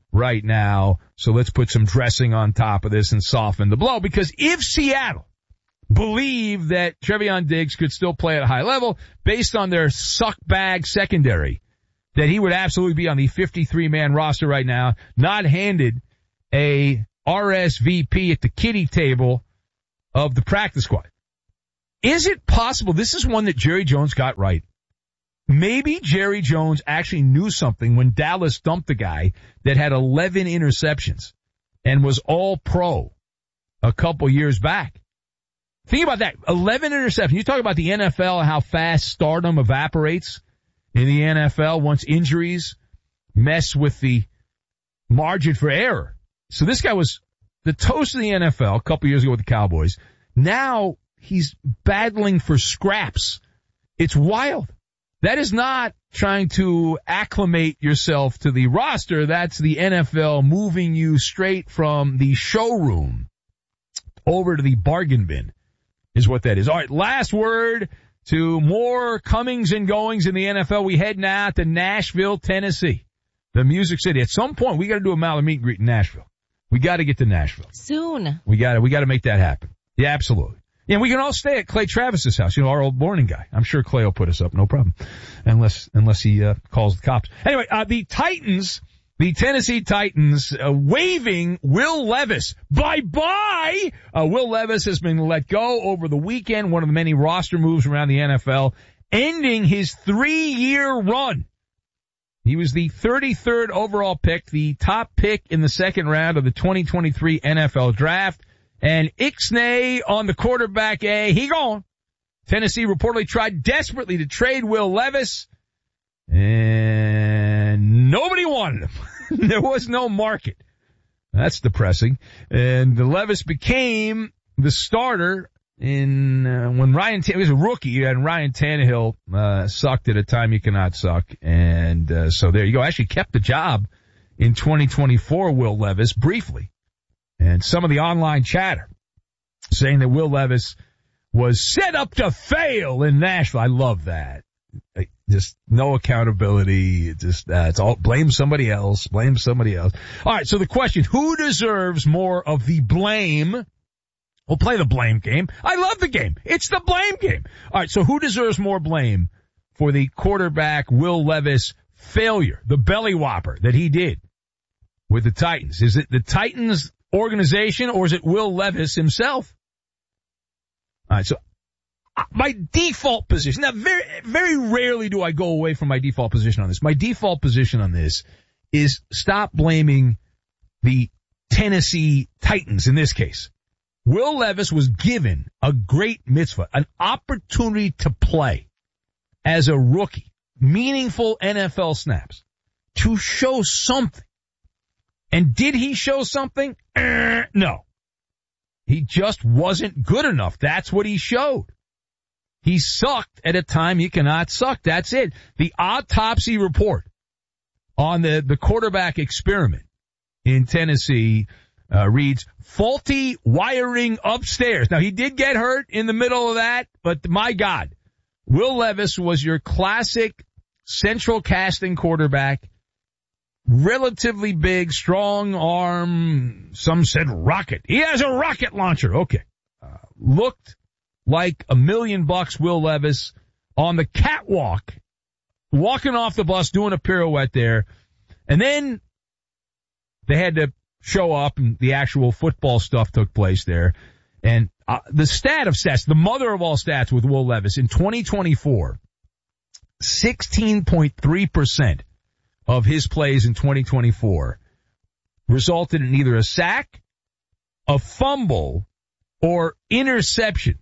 right now. So let's put some dressing on top of this and soften the blow. Because if Seattle believed that Trevon Diggs could still play at a high level based on their suck bag secondary, that he would absolutely be on the fifty-three man roster right now, not handed a R S V P at the kiddie table of the practice squad. Is it possible? This is one that Jerry Jones got right. Maybe Jerry Jones actually knew something when Dallas dumped the guy that had eleven interceptions and was all pro a couple years back. Think about that. eleven interceptions. You talk about the N F L and how fast stardom evaporates in the N F L once injuries mess with the margin for error. So this guy was the toast of the N F L a couple years ago with the Cowboys. Now he's battling for scraps. It's wild. That is not trying to acclimate yourself to the roster. That's the N F L moving you straight from the showroom over to the bargain bin is what that is. All right, last word to more comings and goings in the N F L. We head now to Nashville, Tennessee, the Music City. At some point, we got to do a Mallard meet and greet in Nashville. We got to get to Nashville. Soon. We got to, we got to make that happen. Yeah, absolutely. Yeah, we can all stay at Clay Travis's house, you know, our old morning guy. I'm sure Clay will put us up, no problem. Unless, unless he, uh, calls the cops. Anyway, uh, the Titans, the Tennessee Titans, uh, waiving Will Levis. Bye-bye! Uh, Will Levis has been let go over the weekend, one of the many roster moves around the N F L, ending his three-year run. He was the thirty-third overall pick, the top pick in the second round of the twenty twenty-three N F L Draft. And Ixnay on the quarterback A, he gone. Tennessee reportedly tried desperately to trade Will Levis, and nobody wanted him. There was no market. That's depressing. And Levis became the starter in uh, when Ryan T- he was a rookie, and Ryan Tannehill uh, sucked at a time you cannot suck. And uh, so there you go. Actually kept the job in twenty twenty-four, Will Levis, briefly. And some of the online chatter saying that Will Levis was set up to fail in Nashville. I love that. Just no accountability. Just, uh, it's all, blame somebody else, blame somebody else. All right. So the question, who deserves more of the blame? We'll play the blame game. I love the game. It's the blame game. All right. So who deserves more blame for the quarterback Will Levis failure, the belly whopper that he did with the Titans? Is it the Titans organization, or is it Will Levis himself? All right, so my default position, now very, very rarely do I go away from my default position on this. My default position on this is stop blaming the Tennessee Titans in this case. Will Levis was given a great mitzvah, an opportunity to play as a rookie, meaningful N F L snaps, to show something. And did he show something? Uh, no. He just wasn't good enough. That's what he showed. He sucked at a time you cannot suck. That's it. The autopsy report on the, the quarterback experiment in Tennessee uh, reads, faulty wiring upstairs. Now, he did get hurt in the middle of that, but my God, Will Levis was your classic central casting quarterback. Relatively big, strong arm. Some said rocket. He has a rocket launcher. Okay. Uh, looked like a million bucks, Will Levis, on the catwalk, walking off the bus, doing a pirouette there. And then they had to show up and the actual football stuff took place there. And uh, the stat of stats, the mother of all stats with Will Levis in twenty twenty-four, sixteen point three percent of his plays in twenty twenty-four resulted in either a sack, a fumble, or interceptions.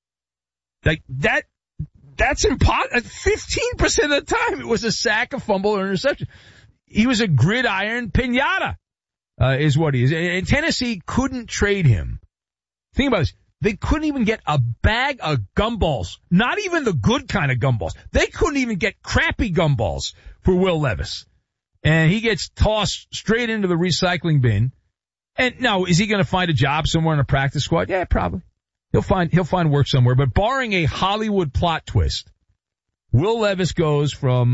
Like that, that's impossible. fifteen percent of the time it was a sack, a fumble, or interception. He was a gridiron pinata, uh, is what he is. And Tennessee couldn't trade him. Think about this. They couldn't even get a bag of gumballs. Not even the good kind of gumballs. They couldn't even get crappy gumballs for Will Levis. And he gets tossed straight into the recycling bin. And now, is he going to find a job somewhere in a practice squad? Yeah, probably. He'll find, he'll find work somewhere. But barring a Hollywood plot twist, Will Levis goes from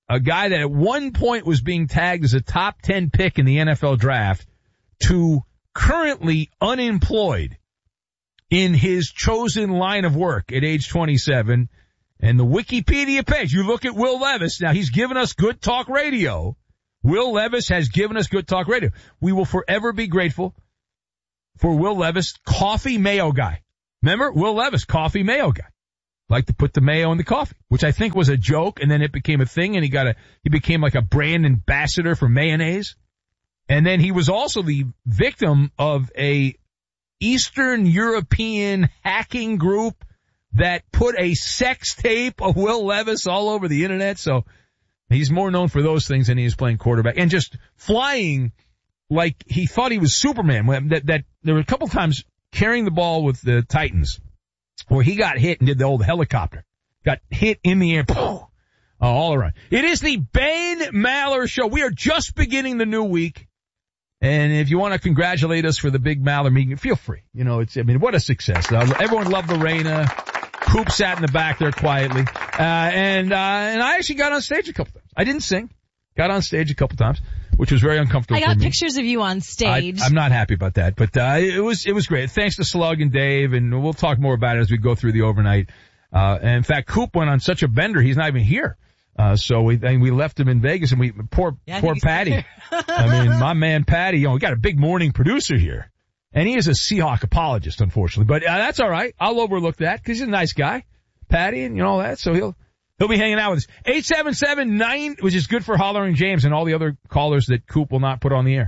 a guy that at one point was being tagged as a top ten pick in the N F L draft to currently unemployed in his chosen line of work at age twenty-seven. And the Wikipedia page, you look at Will Levis. Now, he's given us good talk radio. Will Levis has given us good talk radio. We will forever be grateful for Will Levis, coffee mayo guy. Remember? Will Levis, coffee mayo guy. Like to put the mayo in the coffee, which I think was a joke, and then it became a thing, and he got a, he became like a brand ambassador for mayonnaise. And then he was also the victim of a Eastern European hacking group that put a sex tape of Will Levis all over the internet. So he's more known for those things than he is playing quarterback and just flying like he thought he was Superman. That, that there were a couple times carrying the ball with the Titans where he got hit and did the old helicopter. Got hit in the air. Oh, all around. It is the Ben Maller Show. We are just beginning the new week. And if you want to congratulate us for the big Maller meeting, feel free. You know, it's, I mean, what a success. Uh, everyone loved Lorena. Coop sat in the back there quietly. Uh, and, uh, and I actually got on stage a couple times. I didn't sing. Got on stage a couple times, which was very uncomfortable I got for me. pictures of you on stage. I, I'm not happy about that, but, uh, it was, it was great. Thanks to Slug and Dave, and we'll talk more about it as we go through the overnight. Uh, and in fact, Coop went on such a bender, he's not even here. Uh, so we, and we left him in Vegas, and we, poor, yeah, poor Patty. I mean, my man Patty, you know, we got a big morning producer here. And he is a Seahawk apologist, unfortunately. But, uh, that's alright. I'll overlook that, cause he's a nice guy. Patty, and you know all that, so he'll, he'll be hanging out with us. eight seven seven nine, which is good for Hollering James and all the other callers that Coop will not put on the air.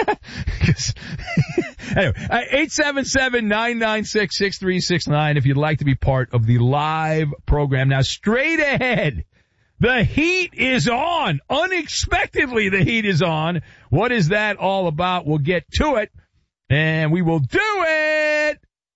Anyway, eight seven seven nine nine six six three six nine if you'd like to be part of the live program. Now, straight ahead, the heat is on. Unexpectedly, the heat is on. What is that all about? We'll get to it, and we will do it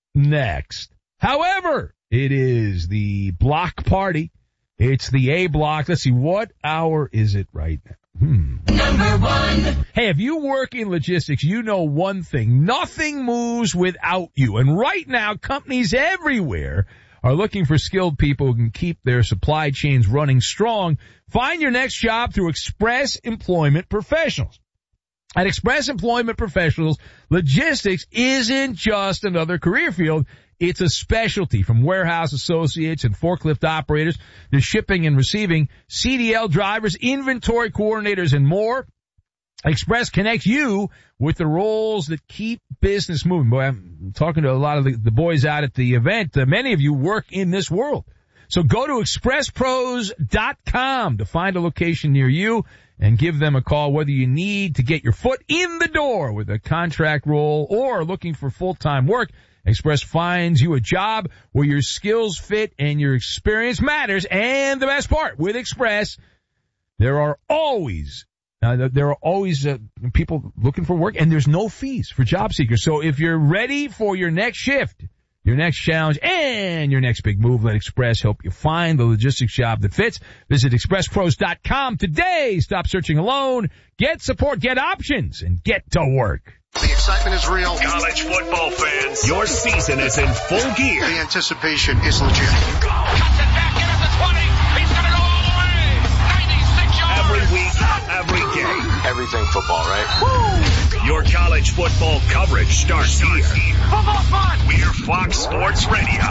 next. However, it is the block party. It's the A block. Let's see, what hour is it right now? Hmm. Number one. Hey, if you work in logistics, you know one thing. Nothing moves without you. And right now, companies everywhere are looking for skilled people who can keep their supply chains running strong. Find your next job through Express Employment Professionals. At Express Employment Professionals, logistics isn't just another career field. It's a specialty, from warehouse associates and forklift operators to shipping and receiving, C D L drivers, inventory coordinators, and more. Express connects you with the roles that keep business moving. Boy, I'm talking to a lot of the, the boys out at the event. Uh, many of you work in this world. So go to express pros dot com to find a location near you and give them a call, whether you need to get your foot in the door with a contract role or looking for full-time work. Express finds you a job where your skills fit and your experience matters. And the best part, with Express, there are always, uh, there are always uh, people looking for work, and there's no fees for job seekers. So if you're ready for your next shift, your next challenge, and your next big move, let Express help you find the logistics job that fits. Visit express pros dot com today. Stop searching alone. Get support, get options, and get to work. The excitement is real. College football fans, your season is in full gear. The anticipation is legit. Go. Cuts it back in at the twenty. He's going to go all the way. ninety-six yards. Every week, every game. Everything football, right? Woo. Your college football coverage starts here. Football fun. We're Fox Sports Radio.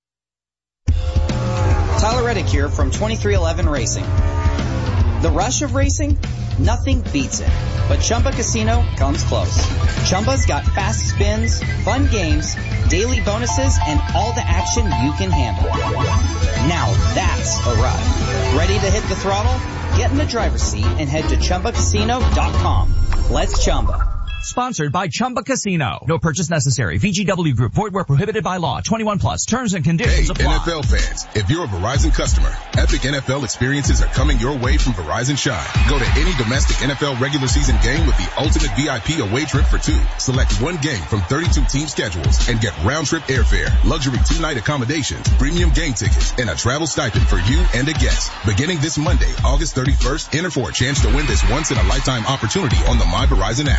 Tyler Reddick here from twenty-three eleven Racing. The rush of racing? Nothing beats it. But Chumba Casino comes close. Chumba's got fast spins, fun games, daily bonuses, and all the action you can handle. Now that's a ride. Ready to hit the throttle? Get in the driver's seat and head to chumba casino dot com. Let's Chumba. Sponsored by Chumba Casino. No purchase necessary. V G W Group. Void where prohibited by law. twenty-one plus. Terms and conditions hey, apply. N F L fans, if you're a Verizon customer, epic N F L experiences are coming your way from Verizon Shine. Go to any domestic N F L regular season game with the ultimate V I P away trip for two. Select one game from thirty-two team schedules and get round-trip airfare, luxury two-night accommodations, premium game tickets, and a travel stipend for you and a guest. Beginning this Monday, August thirty-first, enter for a chance to win this once-in-a-lifetime opportunity on the My Verizon app. Only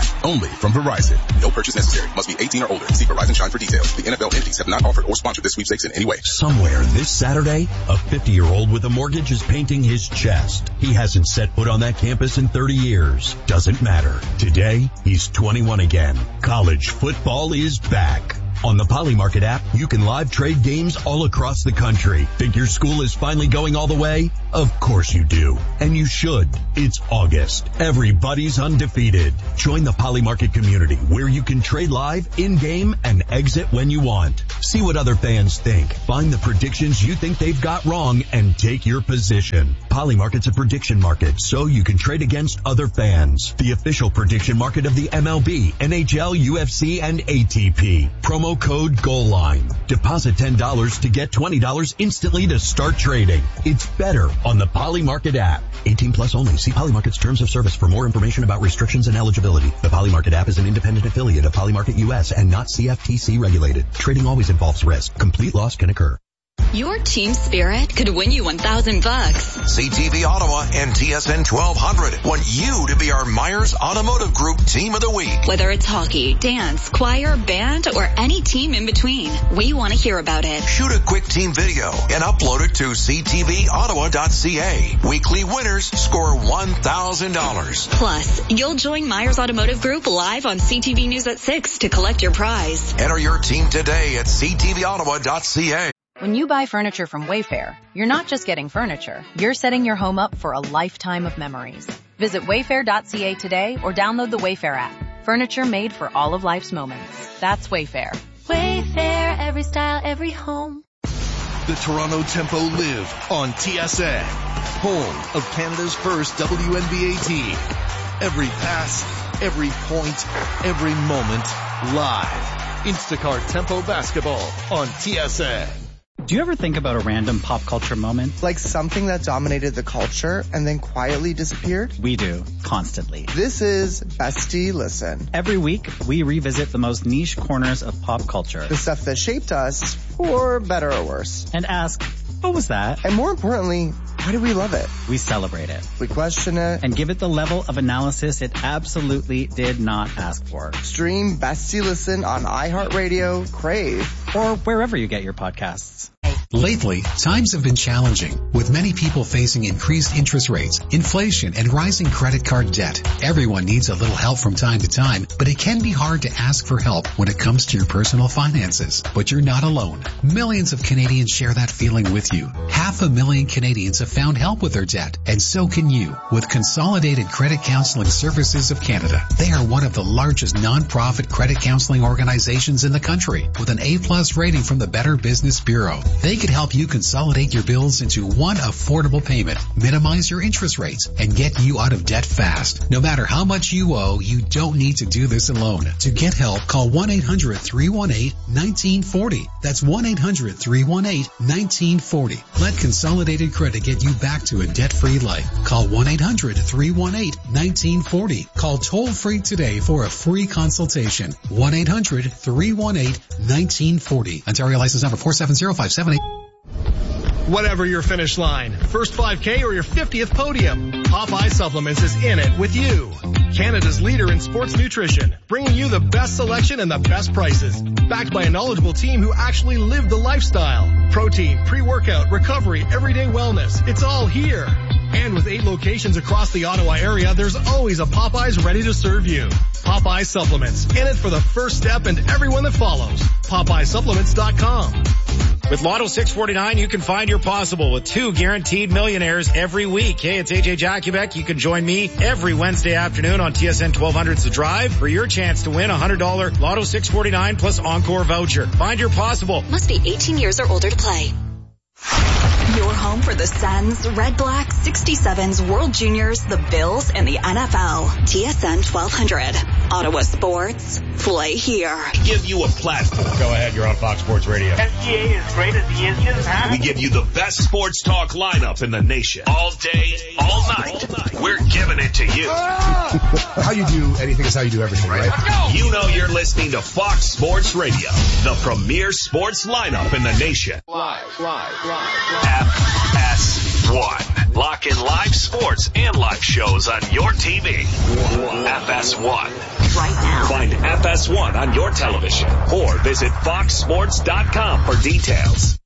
from Verizon. No purchase necessary. Must be eighteen or older. See Verizon Shine for details. The N F L entities have not offered or sponsored this sweepstakes in any way. Somewhere this Saturday, a fifty-year-old with a mortgage is painting his chest. He hasn't set foot on that campus in thirty years. Doesn't matter. Today, he's twenty-one again. College football is back. On the Polymarket app, you can live trade games all across the country. Think your school is finally going all the way? Of course you do. And you should. It's August. Everybody's undefeated. Join the Polymarket community where you can trade live, in-game, and exit when you want. See what other fans think. Find the predictions you think they've got wrong and take your position. Polymarket's a prediction market, so you can trade against other fans. The official prediction market of the M L B, N H L, U F C, and A T P. Promo code GOALLINE. Deposit ten dollars to get twenty dollars instantly to start trading. It's better on the Polymarket app. eighteen plus only. See Polymarket's terms of service for more information about restrictions and eligibility. The Polymarket app is an independent affiliate of Polymarket U S and not C F T C regulated. Trading always involves risk. Complete loss can occur. Your team spirit could win you one thousand bucks. C T V Ottawa and T S N twelve hundred want you to be our Myers Automotive Group Team of the Week. Whether it's hockey, dance, choir, band, or any team in between, we want to hear about it. Shoot a quick team video and upload it to c t v ottawa dot c a. Weekly winners score one thousand dollars. Plus, you'll join Myers Automotive Group live on C T V News at six to collect your prize. Enter your team today at c t v ottawa dot c a. When you buy furniture from Wayfair, you're not just getting furniture, you're setting your home up for a lifetime of memories. Visit wayfair dot c a today or download the Wayfair app. Furniture made for all of life's moments. That's Wayfair. Wayfair, every style, every home. The Toronto Tempo live on T S N, home of Canada's first W N B A team. Every pass, every point, every moment, live. Instacart Tempo basketball on T S N. Do you ever think about a random pop culture moment? Like something that dominated the culture and then quietly disappeared? We do, constantly. This is Bestie Listen. Every week, we revisit the most niche corners of pop culture. The stuff that shaped us, for better or worse. And ask, what was that? And more importantly, why do we love it? We celebrate it. We question it. And give it the level of analysis it absolutely did not ask for. Stream Bestie Listen on iHeartRadio, Crave, or wherever you get your podcasts. Lately, times have been challenging, with many people facing increased interest rates, inflation, and rising credit card debt. Everyone needs a little help from time to time, but it can be hard to ask for help when it comes to your personal finances. But you're not alone. Millions of Canadians share that feeling with you. Half a million Canadians have found help with their debt, and so can you, with Consolidated Credit Counseling Services of Canada. They are one of the largest non-profit credit counseling organizations in the country, with an A-plus rating from the Better Business Bureau. They could help you consolidate your bills into one affordable payment, minimize your interest rates, and get you out of debt fast. No matter how much you owe, you don't need to do this alone. To get help, call one eight hundred three one eight one nine four zero. That's one eight hundred three one eight one nine four zero. Let Consolidated Credit get you back to a debt-free life. Call one eight hundred three one eight one nine four zero. Call toll-free today for a free consultation. one eight hundred three one eight one nine four zero. Ontario license number four seven zero five seven eight. Whatever your finish line, first five K or your fiftieth podium, Popeye Supplements is in it with you. Canada's leader in sports nutrition, bringing you the best selection and the best prices. Backed by a knowledgeable team who actually live the lifestyle. Protein, pre-workout, recovery, everyday wellness. It's all here. And with eight locations across the Ottawa area, there's always a Popeyes ready to serve you. Popeye Supplements, in it for the first step and everyone that follows. Popeye Supplements dot com. With Lotto six forty-nine, you can find your possible with two guaranteed millionaires every week. Hey, it's A J Jakubek. You can join me every Wednesday afternoon on T S N twelve hundred's The Drive for your chance to win a one hundred dollars Lotto six forty-nine plus Encore voucher. Find your possible. Must be eighteen years or older to play. Your home for the Sens, Red Blacks, sixty-sevens, World Juniors, the Bills, and the N F L. T S N twelve hundred. Ottawa Sports. Play here. We give you a platform. Go ahead, you're on Fox Sports Radio. S G A is great as he is just happy. We give you the best sports talk lineup in the nation. All day, all night. All night. We're giving it to you. How you do anything is how you do everything, right? You know you're listening to Fox Sports Radio, the premier sports lineup in the nation. Live, live, live, live. F S one. Lock in live sports and live shows on your T V. F S one. right now. Find F S one on your television or visit fox sports dot com for details.